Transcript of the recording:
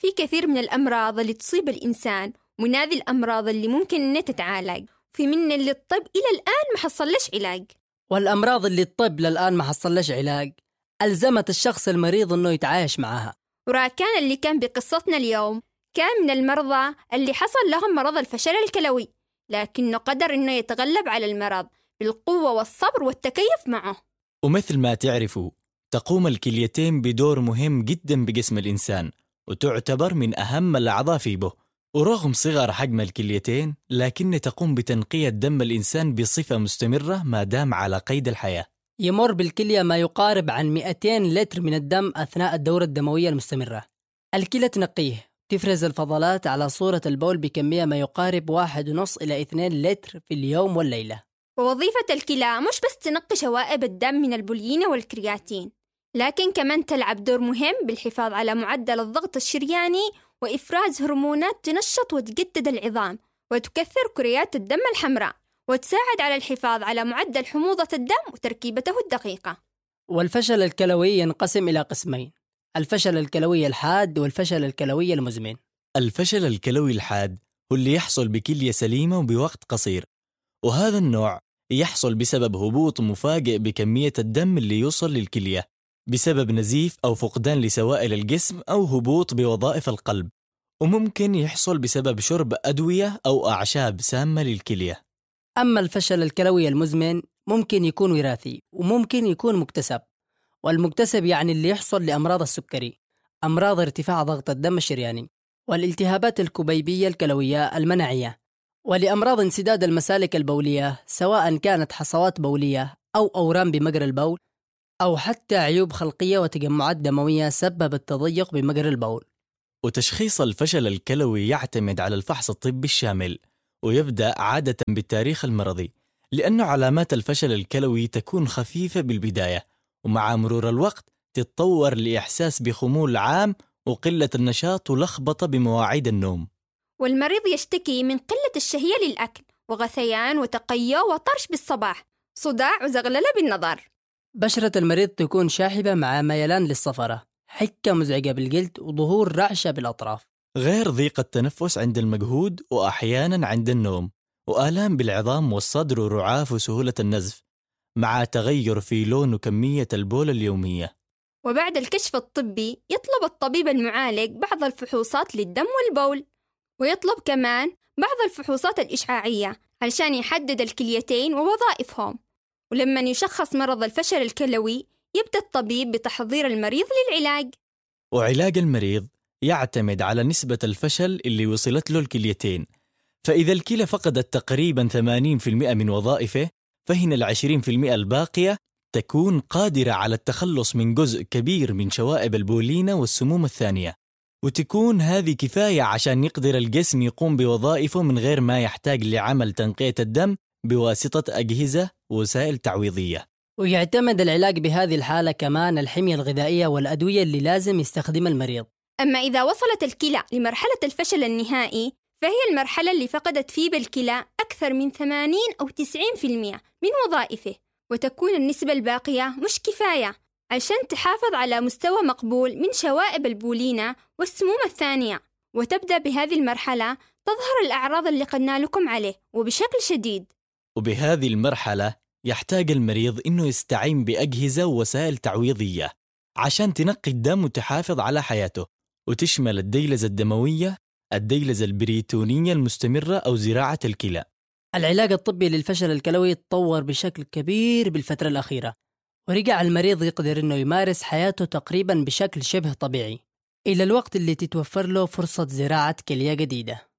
في كثير من الأمراض اللي تصيب الإنسان، ومن هذه الأمراض اللي ممكن إنها تتعالج، في من اللي الطب إلى الآن ما حصلش علاج. والأمراض اللي الطب للآن ما حصلش علاج ألزمت الشخص المريض إنه يتعايش معها. وراكان اللي كان بقصتنا اليوم كان من المرضى اللي حصل لهم مرض الفشل الكلوي، لكنه قدر إنه يتغلب على المرض بالقوة والصبر والتكيف معه. ومثل ما تعرفوا، تقوم الكليتين بدور مهم جدا بجسم الإنسان، وتعتبر من أهم الأعضاء في به. ورغم صغر حجم الكليتين، لكن تقوم بتنقية دم الإنسان بصفة مستمرة ما دام على قيد الحياة. يمر بالكلية ما يقارب عن 200 لتر من الدم أثناء الدورة الدموية المستمرة. الكلى تنقيه، تفرز الفضلات على صورة البول بكمية ما يقارب 1.5 إلى 2 لتر في اليوم والليلة. ووظيفة الكلى مش بس تنقي شوائب الدم من البوليين والكرياتين، لكن كمان تلعب دور مهم بالحفاظ على معدل الضغط الشرياني وإفراز هرمونات تنشط وتجدد العظام وتكثر كريات الدم الحمراء، وتساعد على الحفاظ على معدل حموضة الدم وتركيبته الدقيقة. والفشل الكلوي ينقسم إلى قسمين: الفشل الكلوي الحاد والفشل الكلوي المزمن. الفشل الكلوي الحاد هو اللي يحصل بكلية سليمة وبوقت قصير، وهذا النوع يحصل بسبب هبوط مفاجئ بكمية الدم اللي يوصل للكلية بسبب نزيف أو فقدان لسوائل الجسم أو هبوط بوظائف القلب، وممكن يحصل بسبب شرب أدوية أو أعشاب سامة للكلية. أما الفشل الكلوي المزمن ممكن يكون وراثي وممكن يكون مكتسب. والمكتسب يعني اللي يحصل لأمراض السكري، أمراض ارتفاع ضغط الدم الشرياني، والالتهابات الكبيبية الكلوية المناعية، ولأمراض انسداد المسالك البولية سواء كانت حصوات بولية أو أورام بمجرى البول، أو حتى عيوب خلقية وتجمعات دموية سببت تضيق بمجرى البول. وتشخيص الفشل الكلوي يعتمد على الفحص الطبي الشامل، ويبدأ عادة بالتاريخ المرضي، لأن علامات الفشل الكلوي تكون خفيفة بالبداية، ومع مرور الوقت تتطور لإحساس بخمول عام وقلة النشاط ولخبطة بمواعيد النوم. والمريض يشتكي من قلة الشهية للأكل وغثيان وتقيؤ وطرش بالصباح، صداع وزغللة بالنظر. بشرة المريض تكون شاحبة مع ميلان للصفرة، حكة مزعجة بالجلد وظهور رعشة بالأطراف، غير ضيق التنفس عند المجهود وأحيانا عند النوم، وآلام بالعظام والصدر ورعاف وسهولة النزف، مع تغير في لون وكمية البول اليومية. وبعد الكشف الطبي يطلب الطبيب المعالج بعض الفحوصات للدم والبول، ويطلب كمان بعض الفحوصات الإشعاعية علشان يحدد الكليتين ووظائفهم. ولما يشخص مرض الفشل الكلوي يبدأ الطبيب بتحضير المريض للعلاج. وعلاج المريض يعتمد على نسبة الفشل اللي وصلت له الكليتين، فإذا الكلى فقدت تقريبا 80% من وظائفه، فهنا 20% الباقية تكون قادرة على التخلص من جزء كبير من شوائب البولينة والسموم الثانية، وتكون هذه كفاية عشان يقدر الجسم يقوم بوظائفه من غير ما يحتاج لعمل تنقية الدم بواسطة أجهزة ووسائل تعويضية. ويعتمد العلاج بهذه الحالة كمان الحمية الغذائية والأدوية اللي لازم يستخدمها المريض. أما إذا وصلت الكلى لمرحلة الفشل النهائي، فهي المرحلة اللي فقدت فيه بالكلى أكثر من 80 أو 90% من وظائفه، وتكون النسبة الباقية مش كفاية عشان تحافظ على مستوى مقبول من شوائب البولينة والسموم الثانية. وتبدأ بهذه المرحلة تظهر الأعراض اللي قلنا لكم عليه وبشكل شديد. وبهذه المرحلة يحتاج المريض إنه يستعين بأجهزة ووسائل تعويضية عشان تنقي الدم وتحافظ على حياته، وتشمل الديلزة الدموية، الديلزة البريتونية المستمرة أو زراعة الكلى. العلاج الطبي للفشل الكلوي تطور بشكل كبير بالفترة الأخيرة، ورجع المريض يقدر إنه يمارس حياته تقريبا بشكل شبه طبيعي إلى الوقت اللي تتوفر له فرصة زراعة كلية جديدة.